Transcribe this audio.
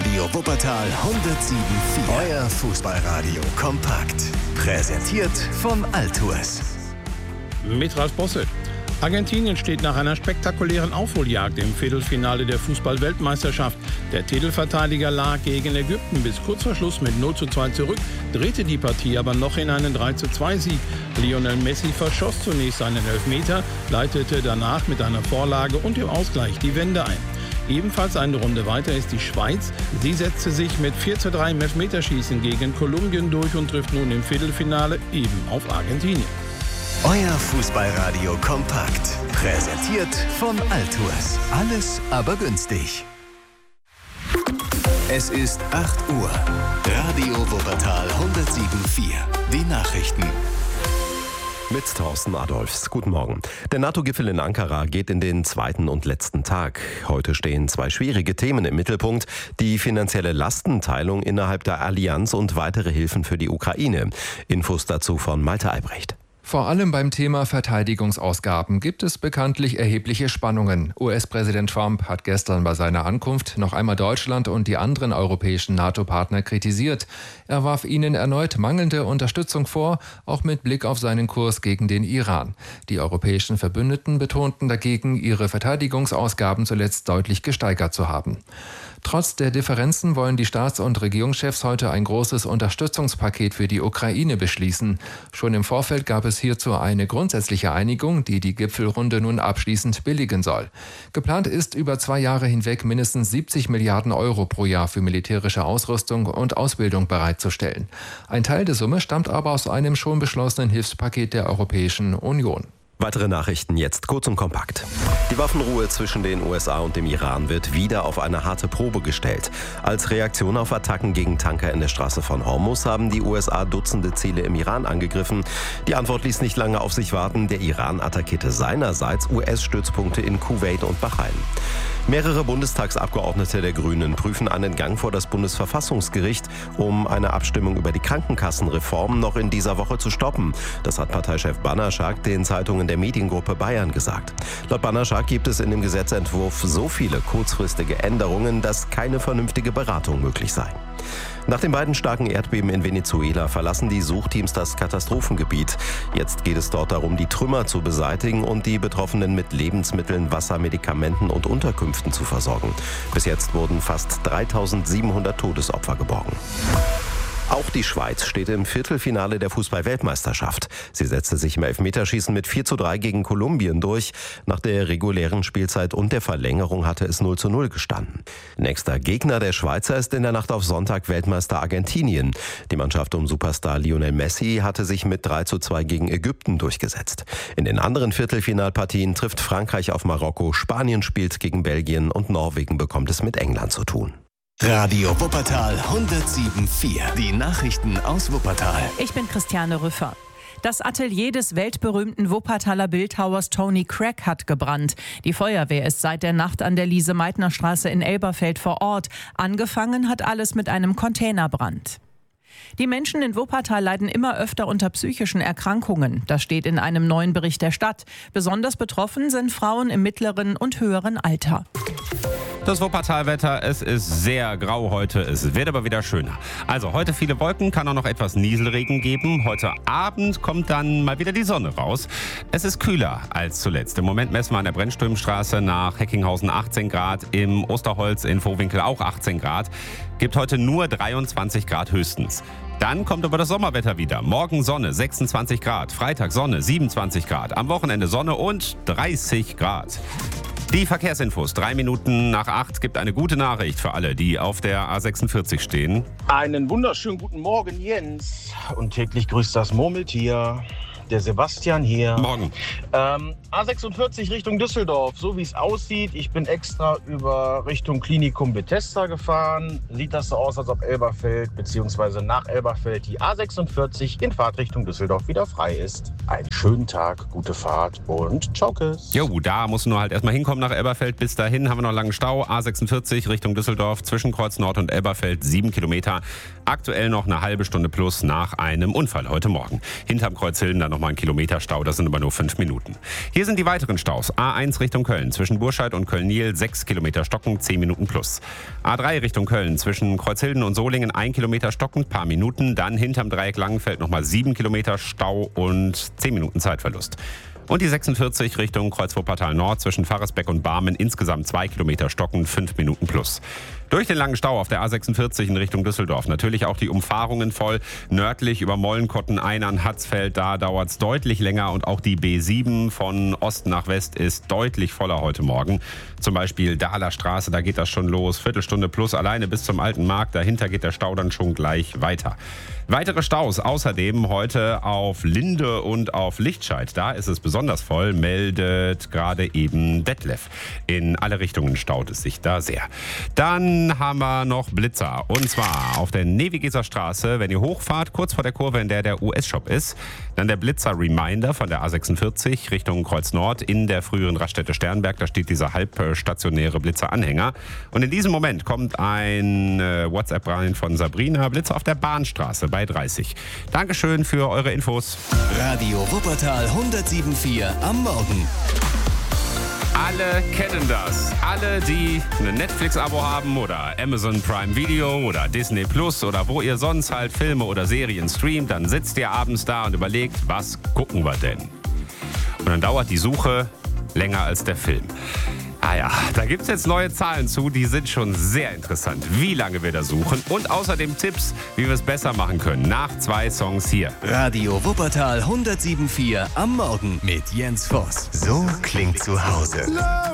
Radio Wuppertal 107.4. Euer Fußballradio kompakt. Präsentiert von Altours. Mit Ralf Bosse. Argentinien steht nach einer spektakulären Aufholjagd im Viertelfinale der Fußball-Weltmeisterschaft. Der Titelverteidiger lag gegen Ägypten bis kurz vor Schluss mit 0:2 zurück, drehte die Partie aber noch in einen 3:2-Sieg. Lionel Messi verschoss zunächst einen Elfmeter, leitete danach mit einer Vorlage und dem Ausgleich die Wende ein. Ebenfalls eine Runde weiter ist die Schweiz. Sie setzte sich mit 4:3 im Elfmeterschießen gegen Kolumbien durch und trifft nun im Viertelfinale eben auf Argentinien. Euer Fußballradio kompakt. Präsentiert von Altours. Alles aber günstig. Es ist 8 Uhr. Radio Wuppertal 107.4. Die Nachrichten. Mit Thorsten Adolfs. Guten Morgen. Der NATO-Gipfel in Ankara geht in den zweiten und letzten Tag. Heute stehen 2 schwierige Themen im Mittelpunkt. Die finanzielle Lastenteilung innerhalb der Allianz und weitere Hilfen für die Ukraine. Infos dazu von Malte Albrecht. Vor allem beim Thema Verteidigungsausgaben gibt es bekanntlich erhebliche Spannungen. US-Präsident Trump hat gestern bei seiner Ankunft noch einmal Deutschland und die anderen europäischen NATO-Partner kritisiert. Er warf ihnen erneut mangelnde Unterstützung vor, auch mit Blick auf seinen Kurs gegen den Iran. Die europäischen Verbündeten betonten dagegen, ihre Verteidigungsausgaben zuletzt deutlich gesteigert zu haben. Trotz der Differenzen wollen die Staats- und Regierungschefs heute ein großes Unterstützungspaket für die Ukraine beschließen. Schon im Vorfeld gab es hierzu eine grundsätzliche Einigung, die die Gipfelrunde nun abschließend billigen soll. Geplant ist, über 2 Jahre hinweg mindestens 70 Milliarden Euro pro Jahr für militärische Ausrüstung und Ausbildung bereitzustellen. Ein Teil der Summe stammt aber aus einem schon beschlossenen Hilfspaket der Europäischen Union. Weitere Nachrichten jetzt kurz und kompakt. Die Waffenruhe zwischen den USA und dem Iran wird wieder auf eine harte Probe gestellt. Als Reaktion auf Attacken gegen Tanker in der Straße von Hormuz haben die USA Dutzende Ziele im Iran angegriffen. Die Antwort ließ nicht lange auf sich warten. Der Iran attackierte seinerseits US-Stützpunkte in Kuwait und Bahrain. Mehrere Bundestagsabgeordnete der Grünen prüfen einen Gang vor das Bundesverfassungsgericht, um eine Abstimmung über die Krankenkassenreform noch in dieser Woche zu stoppen. Das hat Parteichef Bannerschak den Zeitungen der Mediengruppe Bayern gesagt. Laut Bannerschak gibt es in dem Gesetzentwurf so viele kurzfristige Änderungen, dass keine vernünftige Beratung möglich sei. Nach den beiden starken Erdbeben in Venezuela verlassen die Suchteams das Katastrophengebiet. Jetzt geht es dort darum, die Trümmer zu beseitigen und die Betroffenen mit Lebensmitteln, Wasser, Medikamenten und Unterkünften zu versorgen. Bis jetzt wurden fast 3.700 Todesopfer geborgen. Auch die Schweiz steht im Viertelfinale der Fußball-Weltmeisterschaft. Sie setzte sich im Elfmeterschießen mit 4:3 gegen Kolumbien durch. Nach der regulären Spielzeit und der Verlängerung hatte es 0:0 gestanden. Nächster Gegner der Schweizer ist in der Nacht auf Sonntag Weltmeister Argentinien. Die Mannschaft um Superstar Lionel Messi hatte sich mit 3:2 gegen Ägypten durchgesetzt. In den anderen Viertelfinalpartien trifft Frankreich auf Marokko, Spanien spielt gegen Belgien und Norwegen bekommt es mit England zu tun. Radio Wuppertal 107.4. Die Nachrichten aus Wuppertal. Ich bin Christiane Rüffer. Das Atelier des weltberühmten Wuppertaler Bildhauers Tony Craig hat gebrannt. Die Feuerwehr ist seit der Nacht an der Lise-Meitner-Straße in Elberfeld vor Ort. Angefangen hat alles mit einem Containerbrand. Die Menschen in Wuppertal leiden immer öfter unter psychischen Erkrankungen. Das steht in einem neuen Bericht der Stadt. Besonders betroffen sind Frauen im mittleren und höheren Alter. Das Wuppertalwetter, es ist sehr grau heute, es wird aber wieder schöner. Also heute viele Wolken, kann auch noch etwas Nieselregen geben. Heute Abend kommt dann mal wieder die Sonne raus. Es ist kühler als zuletzt. Im Moment messen wir an der Brennströmstraße nach Heckinghausen 18 Grad, im Osterholz in Vohwinkel auch 18 Grad. Gibt heute nur 23 Grad höchstens. Dann kommt aber das Sommerwetter wieder. Morgen Sonne, 26 Grad. Freitag Sonne, 27 Grad. Am Wochenende Sonne und 30 Grad. Die Verkehrsinfos, 3 Minuten nach 8, gibt eine gute Nachricht für alle, die auf der A46 stehen. Einen wunderschönen guten Morgen, Jens. Und täglich grüßt das Murmeltier. Der Sebastian hier. Morgen. A46 Richtung Düsseldorf, so wie es aussieht. Ich bin extra über Richtung Klinikum Bethesda gefahren. Sieht das so aus, als ob Elberfeld bzw. nach Elberfeld die A46 in Fahrtrichtung Düsseldorf wieder frei ist. Einen schönen Tag, gute Fahrt und Tschaukes. Jo, da musst du nur halt erstmal hinkommen nach Elberfeld. Bis dahin haben wir noch einen langen Stau. A46 Richtung Düsseldorf, zwischen Kreuz Nord und Elberfeld, 7 Kilometer. Aktuell noch eine halbe Stunde plus nach einem Unfall heute Morgen. Hinterm Kreuz Hilden dann noch nochmal ein Kilometer Stau, das sind aber nur 5 Minuten. Hier sind die weiteren Staus. A1 Richtung Köln, zwischen Burscheid und Köln-Niel 6 Kilometer stocken, 10 Minuten plus. A3 Richtung Köln, zwischen Kreuzhilden und Solingen 1 Kilometer stocken, paar Minuten. Dann hinterm Dreieck Langenfeld nochmal 7 Kilometer Stau und 10 Minuten Zeitverlust. Und die 46 Richtung Kreuz-Wuppertal Nord zwischen Pfarrersbeck und Barmen insgesamt 2 Kilometer stocken, 5 Minuten plus. Durch den langen Stau auf der A46 in Richtung Düsseldorf natürlich auch die Umfahrungen voll. Nördlich über Mollenkotten, Einern, Hatzfeld, da dauert es deutlich länger. Und auch die B7 von Ost nach West ist deutlich voller heute Morgen. Zum Beispiel Dahler Straße, da geht das schon los. Viertelstunde plus alleine bis zum Alten Markt. Dahinter geht der Stau dann schon gleich weiter. Weitere Staus außerdem heute auf Linde und auf Lichtscheid. Da ist es besonders voll, meldet gerade eben Detlef. In alle Richtungen staut es sich da sehr. Dann haben wir noch Blitzer. Und zwar auf der Nevigeser Straße, wenn ihr hochfahrt, kurz vor der Kurve, in der US-Shop ist. Dann der Blitzer-Reminder von der A46 Richtung Kreuz Nord in der früheren Raststätte Sternberg. Da steht dieser halbstationäre Blitzer-Anhänger. Und in diesem Moment kommt ein WhatsApp rein von Sabrina. Blitzer auf der Bahnstraße bei 30. Dankeschön für eure Infos. Radio Wuppertal 107.4 am Morgen. Alle kennen das. Alle, die ein Netflix-Abo haben oder Amazon Prime Video oder Disney Plus oder wo ihr sonst halt Filme oder Serien streamt, dann sitzt ihr abends da und überlegt, was gucken wir denn? Und dann dauert die Suche länger als der Film. Ah ja, da gibt es jetzt neue Zahlen zu, die sind schon sehr interessant, wie lange wir da suchen und außerdem Tipps, wie wir es besser machen können, nach 2 Songs hier. Radio Wuppertal 107.4 am Morgen mit Jens Voss. So klingt zu Hause.